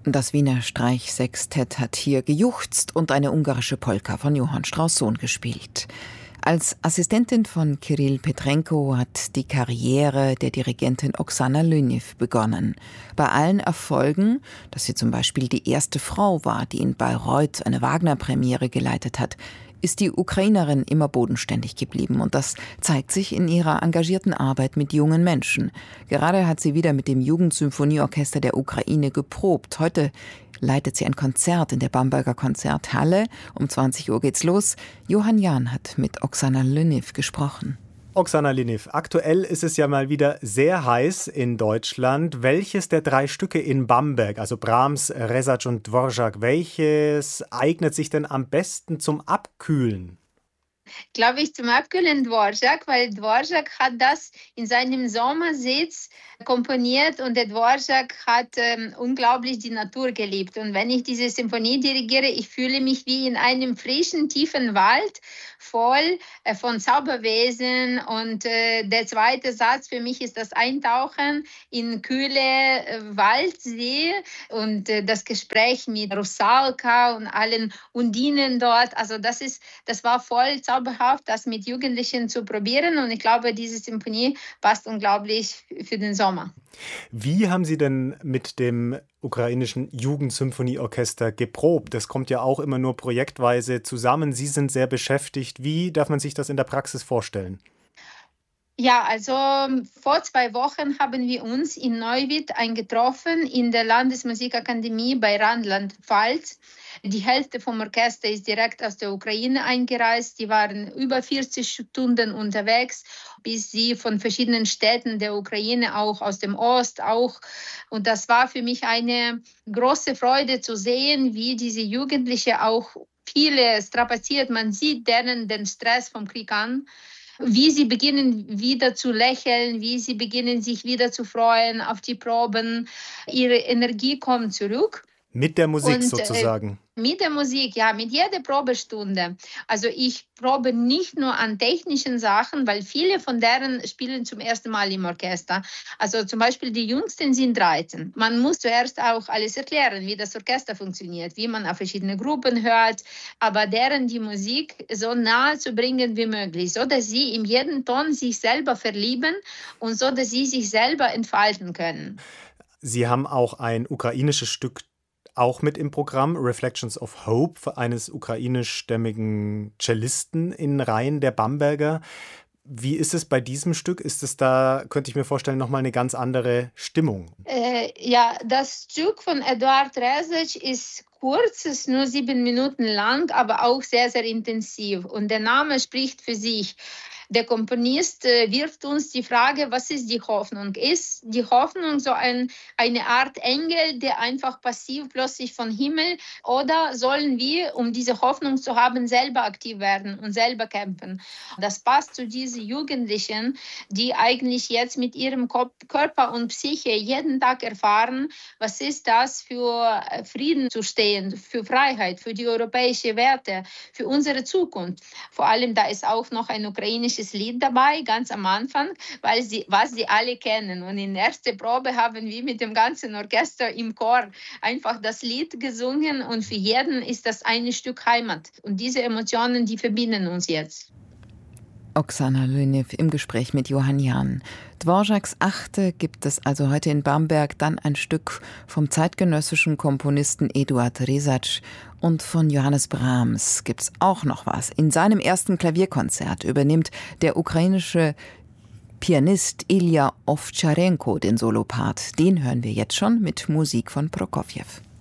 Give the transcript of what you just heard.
Das Wiener Streichsextett hat hier gejuchzt und eine ungarische Polka von Johann Strauss-Sohn gespielt. Als Assistentin von Kirill Petrenko hat die Karriere der Dirigentin Oksana Lyniv begonnen. Bei allen Erfolgen, dass sie zum Beispiel die erste Frau war, die in Bayreuth eine Wagner-Premiere geleitet hat, ist die Ukrainerin immer bodenständig geblieben. Und das zeigt sich in ihrer engagierten Arbeit mit jungen Menschen. Gerade hat sie wieder mit dem Jugendsymphonieorchester der Ukraine geprobt. Heute leitet sie ein Konzert in der Bamberger Konzerthalle. Um 20 Uhr geht's los. Johann Jahn hat mit Oksana Lyniv gesprochen. Oksana Lyniv, aktuell ist es ja mal wieder sehr heiß in Deutschland. Welches der 3 Stücke in Bamberg, also Brahms, Rezac und Dvorak, welches eignet sich denn am besten zum Abkühlen? Glaube ich, zum Abkühlen Dvorak, weil Dvorak hat das in seinem Sommersitz komponiert und der Dvorak hat unglaublich die Natur geliebt. Und wenn ich diese Symphonie dirigiere, ich fühle mich wie in einem frischen, tiefen Wald, voll von Zauberwesen. Und der zweite Satz für mich ist das Eintauchen in kühle Waldsee und das Gespräch mit Rusalka und allen Undinen dort. Also das war voll zauberhaft, das mit Jugendlichen zu probieren. Und ich glaube, diese Symphonie passt unglaublich für den Sommer. Wie haben Sie denn mit dem ukrainischen Jugendsymphonieorchester geprobt? Das kommt ja auch immer nur projektweise zusammen. Sie sind sehr beschäftigt. Wie darf man sich das in der Praxis vorstellen? Ja, also vor 2 Wochen haben wir uns in Neuwied eingetroffen in der Landesmusikakademie bei Rheinland-Pfalz. Die Hälfte vom Orchester ist direkt aus der Ukraine eingereist. Die waren über 40 Stunden unterwegs, bis sie von verschiedenen Städten der Ukraine, auch aus dem Ost, auch. Und das war für mich eine große Freude zu sehen, wie diese Jugendlichen auch viele strapaziert. Man sieht denen den Stress vom Krieg an. Wie sie beginnen wieder zu lächeln, wie sie beginnen sich wieder zu freuen auf die Proben. Ihre Energie kommt zurück. Mit der Musik sozusagen. Mit der Musik, ja, mit jeder Probestunde. Also ich probe nicht nur an technischen Sachen, weil viele von deren spielen zum ersten Mal im Orchester. Also zum Beispiel die Jüngsten sind 13. Man muss zuerst auch alles erklären, wie das Orchester funktioniert, wie man auf verschiedene Gruppen hört, aber deren die Musik so nahe zu bringen wie möglich, so dass sie in jedem Ton sich selber verlieben und so dass sie sich selber entfalten können. Sie haben auch ein ukrainisches Stück auch mit im Programm, Reflections of Hope, eines ukrainischstämmigen Cellisten in Reihen der Bamberger. Wie ist es bei diesem Stück? Ist es da, könnte ich mir vorstellen, nochmal eine ganz andere Stimmung? Ja, das Stück von Eduard Rezac ist kurz, ist nur 7 Minuten lang, aber auch sehr, sehr intensiv. Und der Name spricht für sich. Der Komponist wirft uns die Frage, was ist die Hoffnung? Ist die Hoffnung so eine Art Engel, der einfach passiv plötzlich vom Himmel? Oder sollen wir, um diese Hoffnung zu haben, selber aktiv werden und selber kämpfen? Das passt zu diesen Jugendlichen, die eigentlich jetzt mit ihrem Körper und Psyche jeden Tag erfahren, was ist das für Frieden zu stehen, für Freiheit, für die europäischen Werte, für unsere Zukunft. Vor allem, da ist auch noch ein ukrainisches Lied dabei, ganz am Anfang, was sie alle kennen. Und in der ersten Probe haben wir mit dem ganzen Orchester im Chor einfach das Lied gesungen und für jeden ist das ein Stück Heimat. Und diese Emotionen, die verbinden uns jetzt. Oksana Lyniv im Gespräch mit Johann Jahn. Dvoraks Achte gibt es also heute in Bamberg, dann ein Stück vom zeitgenössischen Komponisten Eduard Rezac und von Johannes Brahms gibt's auch noch was. In seinem ersten Klavierkonzert übernimmt der ukrainische Pianist Ilja Ovtcharenko den Solopart. Den hören wir jetzt schon mit Musik von Prokofjew.